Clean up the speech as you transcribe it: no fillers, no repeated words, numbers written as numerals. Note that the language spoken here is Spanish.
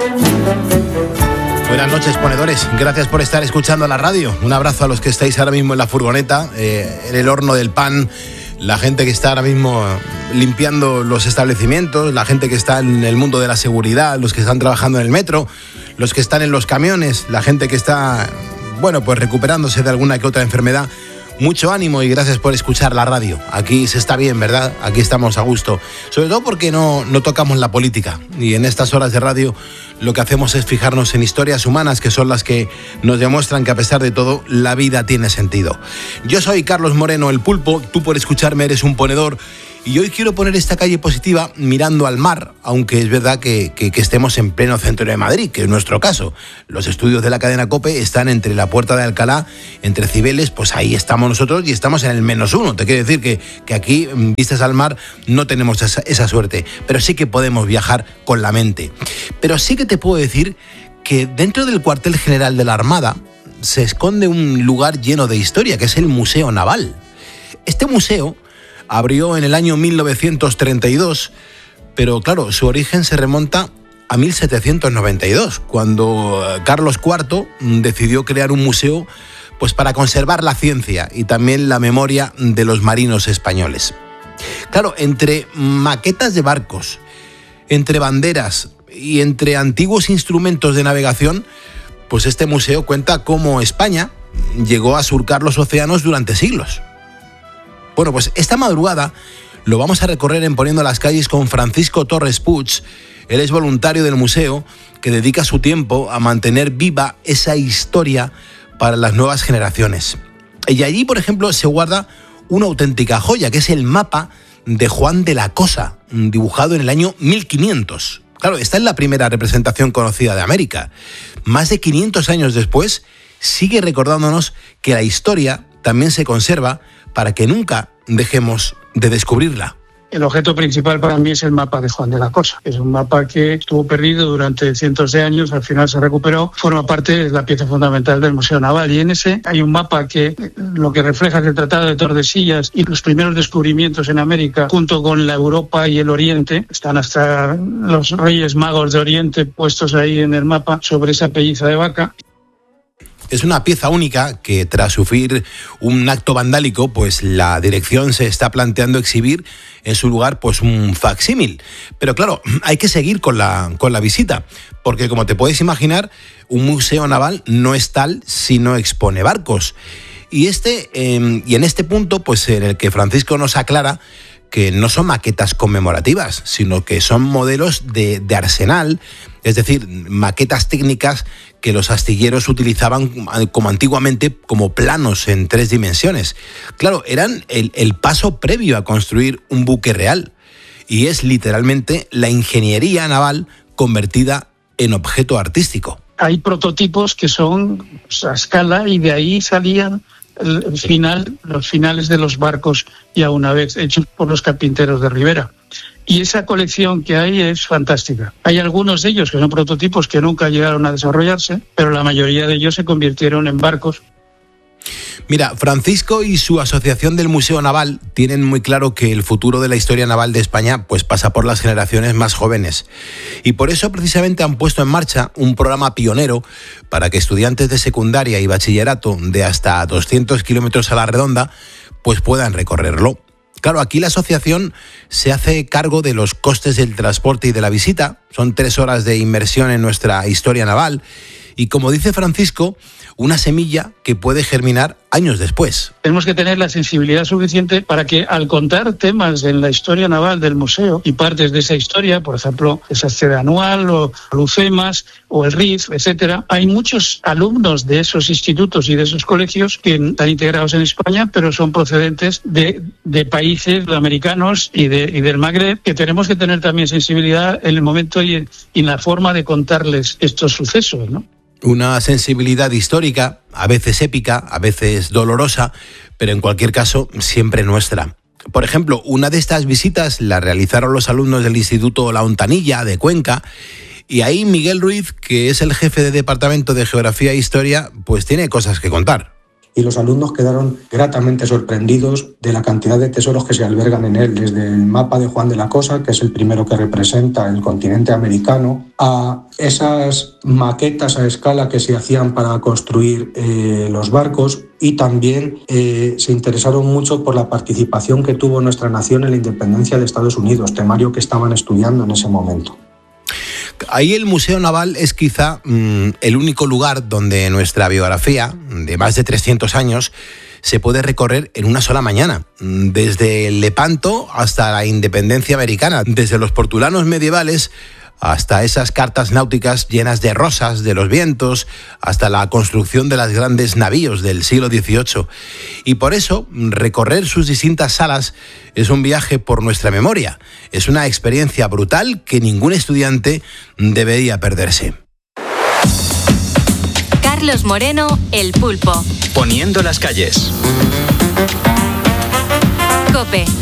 Buenas noches, ponedores. Gracias por estar escuchando la radio. Un abrazo a los que estáis ahora mismo en la furgoneta, en el horno del pan, la gente que está ahora mismo limpiando los establecimientos, la gente que está en el mundo de la seguridad, los que están trabajando en el metro, los que están en los camiones, la gente que está, bueno, pues recuperándose de alguna que otra enfermedad. Mucho ánimo y gracias por escuchar la radio. Aquí se está bien, ¿verdad? Aquí estamos a gusto. Sobre todo porque no tocamos la política. Y en estas horas de radio lo que hacemos es fijarnos en historias humanas que son las que nos demuestran que a pesar de todo la vida tiene sentido. Yo soy Carlos Moreno, el Pulpo. Tú por escucharme eres un ponedor. Y hoy quiero poner esta calle positiva mirando al mar, aunque es verdad que estemos en pleno centro de Madrid, que es nuestro caso. Los estudios de la cadena COPE están entre la Puerta de Alcalá, entre Cibeles, pues ahí estamos nosotros y estamos en el -1. Te quiero decir que aquí, vistas al mar, no tenemos esa suerte, pero sí que podemos viajar con la mente. Pero sí que te puedo decir que dentro del cuartel general de la Armada se esconde un lugar lleno de historia, que es el Museo Naval. Este museo abrió en el año 1932, pero claro, su origen se remonta a 1792, cuando Carlos IV decidió crear un museo pues para conservar la ciencia y también la memoria de los marinos españoles. Claro, entre maquetas de barcos, entre banderas y entre antiguos instrumentos de navegación, pues este museo cuenta cómo España llegó a surcar los océanos durante siglos. Bueno, pues esta madrugada lo vamos a recorrer en Poniendo las Calles con Francisco Torres Puig. Él es voluntario del museo que dedica su tiempo a mantener viva esa historia para las nuevas generaciones. Y allí, por ejemplo, se guarda una auténtica joya, que es el mapa de Juan de la Cosa, dibujado en el año 1500. Claro, esta es la primera representación conocida de América. Más de 500 años después, sigue recordándonos que la historia también se conserva para que nunca dejemos de descubrirla. El objeto principal para mí es el mapa de Juan de la Cosa. Es un mapa que estuvo perdido durante cientos de años, al final se recuperó, forma parte de la pieza fundamental del Museo Naval. Y en ese hay un mapa que lo que refleja es el Tratado de Tordesillas y los primeros descubrimientos en América, junto con la Europa y el Oriente. Están hasta los Reyes Magos de Oriente puestos ahí en el mapa sobre esa pelliza de vaca. Es una pieza única que tras sufrir un acto vandálico, pues la dirección se está planteando exhibir en su lugar pues un facsímil. Pero claro, hay que seguir con la visita, porque como te puedes imaginar, un museo naval no es tal si no expone barcos. Y en este punto, pues en el que Francisco nos aclara que no son maquetas conmemorativas, sino que son modelos de arsenal, es decir, maquetas técnicas que los astilleros utilizaban como antiguamente como planos en 3 dimensiones. Claro, eran el paso previo a construir un buque real y es literalmente la ingeniería naval convertida en objeto artístico. Hay prototipos que son a escala y de ahí salían los finales de los barcos ya una vez hechos por los carpinteros de Ribera. Y esa colección que hay es fantástica. Hay algunos de ellos que son prototipos que nunca llegaron a desarrollarse, pero la mayoría de ellos se convirtieron en barcos. Mira, Francisco y su asociación del Museo Naval tienen muy claro que el futuro de la historia naval de España pues pasa por las generaciones más jóvenes. Y por eso precisamente han puesto en marcha un programa pionero para que estudiantes de secundaria y bachillerato de hasta 200 kilómetros a la redonda pues puedan recorrerlo. Claro, aquí la asociación se hace cargo de los costes del transporte y de la visita. Son 3 horas de inmersión en nuestra historia naval. Y como dice Francisco, una semilla que puede germinar años después. Tenemos que tener la sensibilidad suficiente para que al contar temas en la historia naval del museo y partes de esa historia, por ejemplo, esa sede anual o Lucemas o el RIF, etcétera, hay muchos alumnos de esos institutos y de esos colegios que están integrados en España, pero son procedentes de países americanos y del Magreb, que tenemos que tener también sensibilidad en el momento y en la forma de contarles estos sucesos, ¿no? Una sensibilidad histórica, a veces épica, a veces dolorosa, pero en cualquier caso siempre nuestra. Por ejemplo, una de estas visitas la realizaron los alumnos del Instituto La Hontanilla de Cuenca y ahí Miguel Ruiz, que es el jefe de Departamento de Geografía e Historia, pues tiene cosas que contar. y los alumnos quedaron gratamente sorprendidos de la cantidad de tesoros que se albergan en él, desde el mapa de Juan de la Cosa, que es el primero que representa el continente americano, a esas maquetas a escala que se hacían para construir los barcos, y también se interesaron mucho por la participación que tuvo nuestra nación en la independencia de Estados Unidos, temario que estaban estudiando en ese momento. Ahí el Museo Naval es quizá el único lugar donde nuestra biografía, de más de 300 años, se puede recorrer en una sola mañana, desde Lepanto hasta la independencia americana, desde los portulanos medievales hasta esas cartas náuticas llenas de rosas de los vientos, hasta la construcción de los grandes navíos del siglo XVIII. Y por eso, recorrer sus distintas salas es un viaje por nuestra memoria. Es una experiencia brutal que ningún estudiante debería perderse. Carlos Moreno, El Pulpo. Poniendo las calles. COPE.